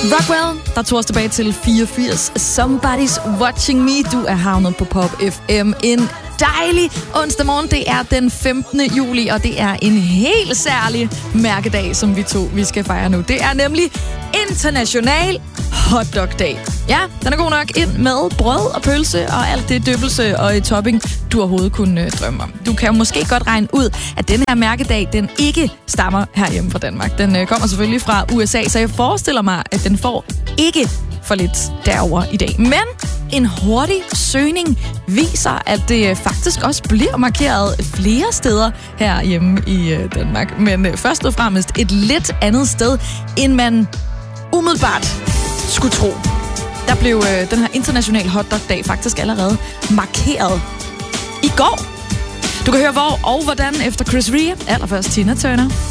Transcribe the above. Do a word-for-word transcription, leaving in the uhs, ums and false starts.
Rockwell, der tog os tilbage til fireogfirs. Somebody's Watching Me. Du er havnet på Pop F M. En dejlig onsdag morgen. Det er den femtende juli, og det er en helt særlig mærkedag, som vi to vi skal fejre nu. Det er nemlig International Hotdog-dag. Ja, den er god nok ind med brød og pølse og alt det døbelse og topping, du overhovedet kunne øh, drømme om. Du kan jo måske godt regne ud, at den her mærkedag, den ikke stammer herhjemme fra Danmark. Den øh, kommer selvfølgelig fra U S A, så jeg forestiller mig, at den får ikke for lidt derover i dag. Men en hurtig søgning viser, at det faktisk også bliver markeret flere steder herhjemme i øh, Danmark. Men øh, først og fremmest et lidt andet sted, end man umiddelbart skulle tro. Der blev øh, den her International Hotdog-dag faktisk allerede markeret i går. Du kan høre hvor og hvordan efter Chris Rea, allerførst Tina Turner.